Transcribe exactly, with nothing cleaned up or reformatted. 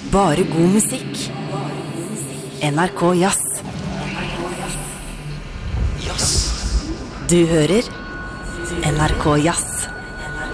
Bare god musikk. N R K Jazz. Jazz. Du hører N R K Jazz.